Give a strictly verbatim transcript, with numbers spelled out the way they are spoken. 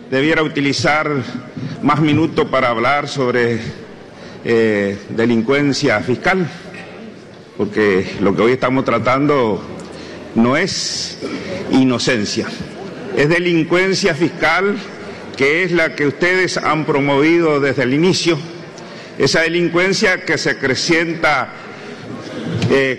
debiera utilizar más minutos para hablar sobre eh, delincuencia fiscal, porque lo que hoy estamos tratando no es inocencia, es delincuencia fiscal, que es la que ustedes han promovido desde el inicio, esa delincuencia que se acrecienta eh,